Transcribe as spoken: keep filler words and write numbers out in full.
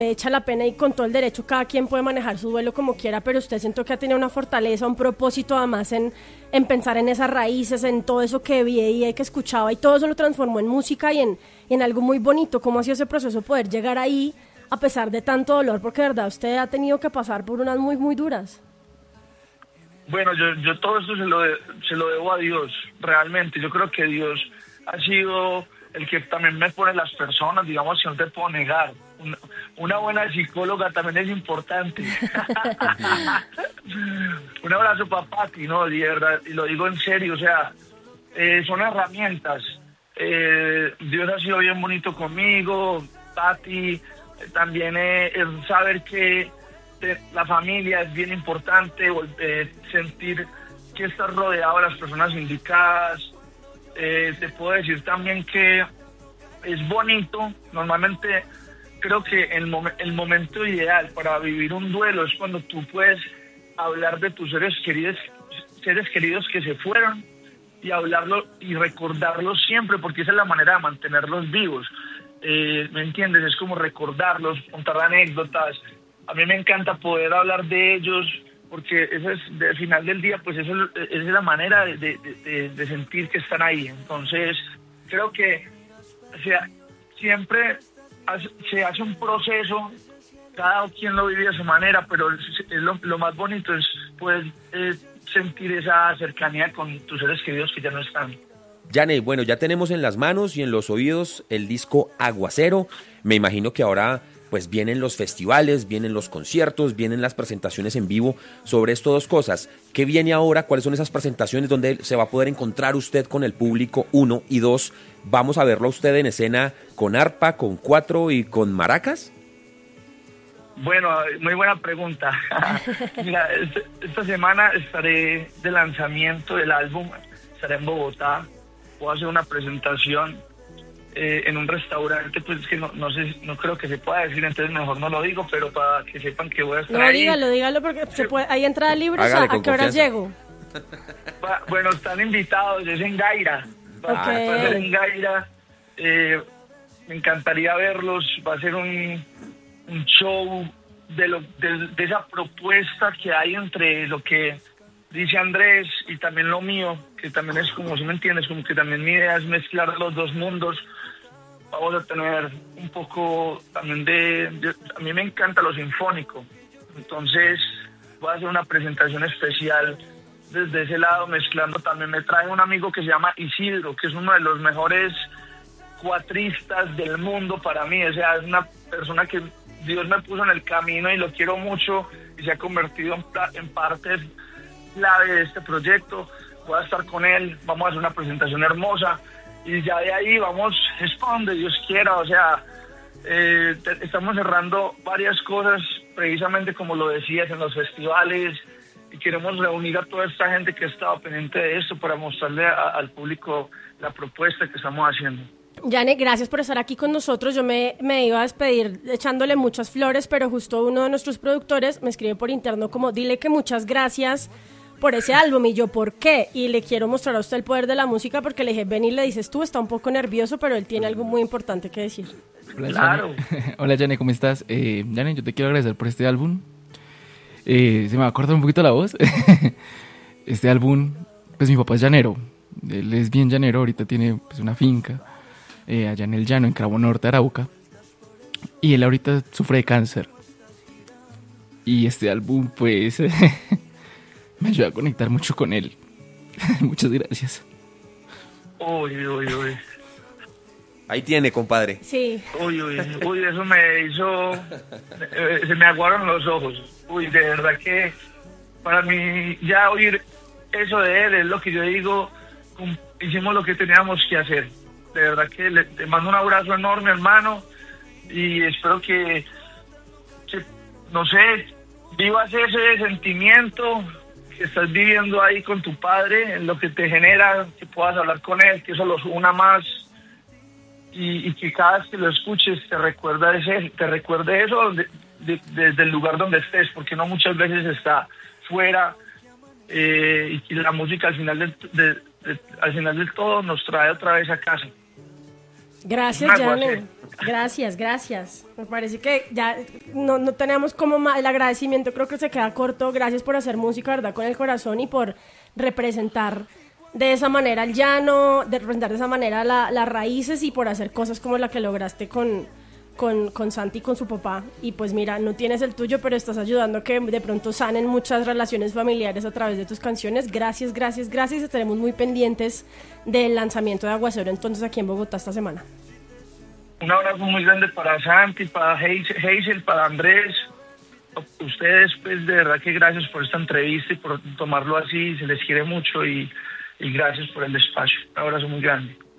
echa la pena y con todo el derecho cada quien puede manejar su duelo como quiera, pero usted siento que ha tenido una fortaleza, un propósito además en, en pensar en esas raíces, en todo eso que veía y que escuchaba y todo eso lo transformó en música y en, en algo muy bonito. ¿Cómo ha sido ese proceso poder llegar ahí a pesar de tanto dolor? Porque de verdad usted ha tenido que pasar por unas muy muy duras. Bueno, yo, yo todo esto se lo, de, se lo debo a Dios, realmente. Yo creo que Dios ha sido el que también me pone las personas, digamos, que no te puedo negar. Una, una buena psicóloga también es importante. Un abrazo para Pati, ¿no? De verdad, y lo digo en serio, o sea, eh, son herramientas. Eh, Dios ha sido bien bonito conmigo, Pati, eh, también eh, el saber que eh, la familia es bien importante, eh, sentir que estás rodeado de las personas indicadas. Eh, te puedo decir también que es bonito, normalmente creo que el, mom- el momento ideal para vivir un duelo es cuando tú puedes hablar de tus seres queridos, seres queridos que se fueron y hablarlo y recordarlos siempre, porque esa es la manera de mantenerlos vivos. Eh, ¿me entiendes? Es como recordarlos, contar anécdotas. A mí me encanta poder hablar de ellos, porque eso es, al final del día, pues eso es, es la manera de, de, de, de sentir que están ahí. Entonces, creo que, o sea, siempre hace, se hace un proceso, cada quien lo vive a su manera, pero es, es lo, lo más bonito es poder eh, sentir esa cercanía con tus seres queridos que ya no están. Yane, bueno, ya tenemos en las manos y en los oídos el disco Aguacero. Me imagino que ahora pues vienen los festivales, vienen los conciertos, vienen las presentaciones en vivo. Sobre estas dos cosas, ¿qué viene ahora? ¿Cuáles son esas presentaciones donde se va a poder encontrar usted con el público? Uno, y dos, ¿vamos a verlo a usted en escena con arpa, con cuatro y con maracas? Bueno, muy buena pregunta. Mira, esta semana estaré de lanzamiento del álbum, estaré en Bogotá, voy a hacer una presentación eh, en un restaurante, pues que no, no sé, no creo que se pueda decir, entonces mejor no lo digo, pero para que sepan que voy a estar no, ahí. dígalo, dígalo, porque se puede, hay entrada libre. Hágale, ¿A qué con horas confianza. llego? Va- Bueno, están invitados, es en Gaira, va, Ok. va a ser en Gaira, eh, me encantaría verlos, va a ser un, un show de, lo, de, de esa propuesta que hay entre lo que dice Andrés y también lo mío, que también es como, si me entiendes, como que también mi idea es mezclar los dos mundos. Vamos a tener un poco también de, de a mí me encanta lo sinfónico, entonces voy a hacer una presentación especial desde ese lado, mezclando. También me trae un amigo que se llama Isidro, que es uno de los mejores cuatristas del mundo para mí, o sea, es una persona que Dios me puso en el camino y lo quiero mucho y se ha convertido en, pla- en parte clave de este proyecto. Voy a estar con él, vamos a hacer una presentación hermosa y ya de ahí vamos, es para donde Dios quiera, o sea, eh, te- estamos cerrando varias cosas, precisamente como lo decías, en los festivales, y queremos reunir a toda esta gente que ha estado pendiente de esto para mostrarle a- al público la propuesta que estamos haciendo. Yane, gracias por estar aquí con nosotros. Yo me, me iba a despedir echándole muchas flores, pero justo uno de nuestros productores me escribe por interno como, dile que muchas gracias por ese álbum, y yo, ¿por qué? Y le quiero mostrar a usted el poder de la música, porque le dije, ven y le dices tú, está un poco nervioso, pero él tiene algo muy importante que decir. Hola, Claro. Yane. Hola, Yane, ¿cómo estás? Eh, Yane, yo te quiero agradecer por este álbum. Eh, se me va a cortar un poquito la voz. Este álbum, pues mi papá es llanero. Él es bien llanero, ahorita tiene pues una finca eh, allá en el llano, en Cravo Norte, Arauca. Y él ahorita sufre de cáncer. Y este álbum, pues, me ayuda a conectar mucho con él. Muchas gracias. Uy, uy, uy. Ahí tiene, compadre. Sí. Uy, uy, uy, eso me hizo, eh, se me aguaron los ojos. Uy, de verdad que para mí ya oír eso de él es lo que yo digo, cum- hicimos lo que teníamos que hacer. De verdad que le, te mando un abrazo enorme, hermano, y espero que, que, no sé, vivas ese sentimiento que estás viviendo ahí con tu padre, en lo que te genera, que puedas hablar con él, que eso los una más. Y, y que cada vez que lo escuches te recuerda ese, te recuerde eso de, de, desde el lugar donde estés, porque no muchas veces está fuera, eh, y la música al final del, de, de, al final del todo nos trae otra vez a casa. Gracias, Un Jane. aguacero. Gracias, gracias. Me parece que ya no, no tenemos como más, el agradecimiento creo que se queda corto. Gracias por hacer música, ¿verdad? Con el corazón y por representar de esa manera el llano, de representar de esa manera la, las raíces y por hacer cosas como la que lograste con, con, con Santi y con su papá. Y pues mira, no tienes el tuyo, pero estás ayudando a que de pronto sanen muchas relaciones familiares a través de tus canciones. Gracias, gracias, gracias. Estaremos muy pendientes del lanzamiento de Aguacero entonces aquí en Bogotá esta semana. Un abrazo muy grande para Santi, para Hazel, para Andrés. Ustedes, pues, de verdad que gracias por esta entrevista y por tomarlo así. Se les quiere mucho y, y gracias por el espacio. Un abrazo muy grande.